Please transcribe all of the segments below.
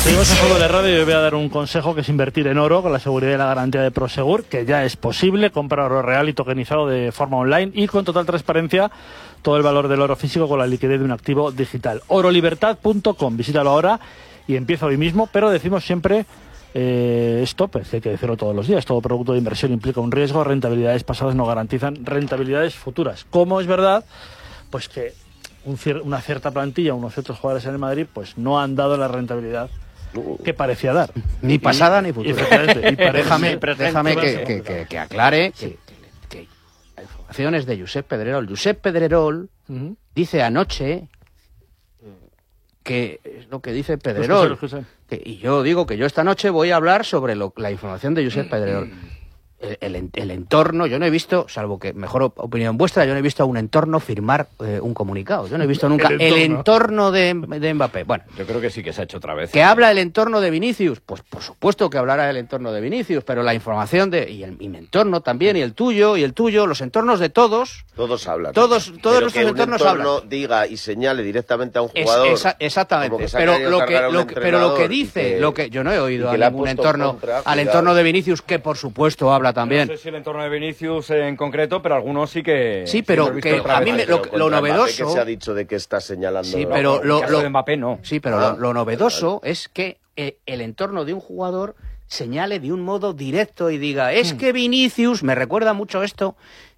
Seguimos en Fútbol de Radio y yo voy a dar un consejo que es invertir en oro con la seguridad y la garantía de Prosegur, que ya es posible comprar oro real y tokenizado de forma online y con total transparencia todo el valor del oro físico con la liquidez de un activo digital. Orolibertad.com, visítalo ahora y empieza hoy mismo, pero decimos siempre esto, pues hay que decirlo todos los días, todo producto de inversión implica un riesgo, rentabilidades pasadas no garantizan rentabilidades futuras. Como es verdad, pues que una cierta plantilla, unos ciertos jugadores en el Madrid, pues no han dado la rentabilidad que parecía dar. Ni pasada ni futura. Déjame que aclare que la información es de Josep Pedrerol. Josep Pedrerol dice anoche que es lo que dice Pedrerol. Y yo digo que yo esta noche voy a hablar sobre la información de Josep Pedrerol. El entorno, yo no he visto, salvo que mejor opinión vuestra, yo no he visto a un entorno firmar un comunicado. Yo no he visto nunca el entorno de Mbappé. Bueno, yo creo que sí que se ha hecho otra vez. ¿Que habla el entorno de Vinicius? Pues por supuesto que hablará el entorno de Vinicius, pero la información y mi entorno también, y el tuyo, los entornos de todos. Todos hablan. Todos nuestros entornos hablan. Diga y señale directamente a un jugador. Exactamente. Pero lo que dice, yo no he oído a ningún entorno, al entorno de Vinicius, que por supuesto habla también. No sé si el entorno de Vinicius en concreto, pero algunos sí que... Sí, pero que a mí lo novedoso... que se ha dicho de que está señalando... Sí, pero lo de Mbappé no. Sí, pero lo novedoso es que el entorno de un jugador señale de un modo directo y diga, es que Vinicius, me recuerda mucho esto...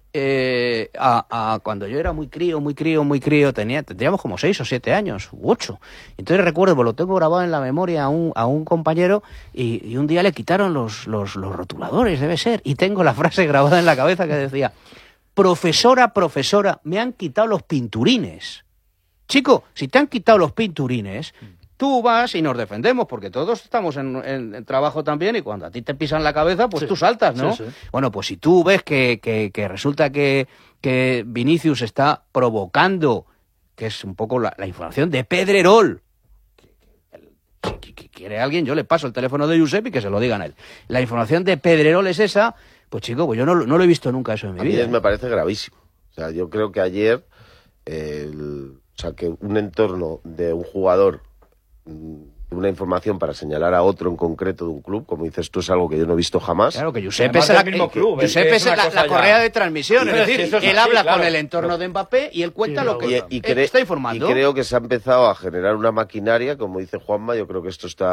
a cuando yo era muy crío, tendríamos como 6 o 7 años, u 8. Entonces recuerdo, pues lo tengo grabado en la memoria a un compañero y un día le quitaron los rotuladores, debe ser, y tengo la frase grabada en la cabeza que decía, profesora, me han quitado los pinturines. Chico, si te han quitado los pinturines... Tú vas y nos defendemos, porque todos estamos en trabajo también, y cuando a ti te pisan la cabeza, pues tú saltas, ¿no? Sí. Bueno, pues si tú ves que resulta que Vinicius está provocando, que es un poco la información de Pedrerol, si quiere alguien, yo le paso el teléfono de Josep y que se lo digan a él. La información de Pedrerol es esa, pues chico, pues yo no lo he visto nunca eso en mi vida. A mí me parece gravísimo. O sea, yo creo que ayer, que un entorno de un jugador... una información para señalar a otro en concreto de un club, como dices tú, es algo que yo no he visto jamás. Claro, que Josep es la correa de transmisión, es decir, él habla con el entorno de Mbappé y él cuenta lo que está informando. Y creo que se ha empezado a generar una maquinaria, como dice Juanma, yo creo que esto está